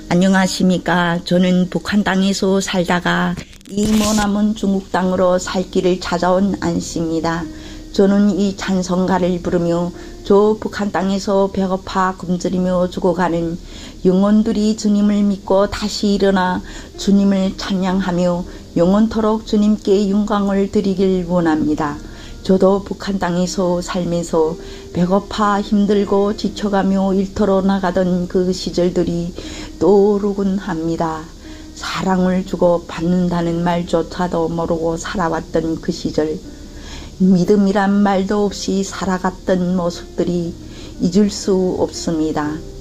안녕하십니까. 저는 북한 땅에서 살다가 이 머나먼 중국 땅으로 살 길을 찾아온 안씨입니다. 저는 이 찬송가를 부르며 저 북한 땅에서 배고파 굶주리며 죽어가는 영혼들이 주님을 믿고 다시 일어나 주님을 찬양하며 영원토록 주님께 영광을 드리길 원합니다. 저도 북한 땅에서 살면서 배고파 힘들고 지쳐가며 일터로 나가던 그 시절들이 떠오르곤 합니다. 사랑을 주고 받는다는 말조차도 모르고 살아왔던 그 시절, 믿음이란 말도 없이 살아갔던 모습들이 잊을 수 없습니다.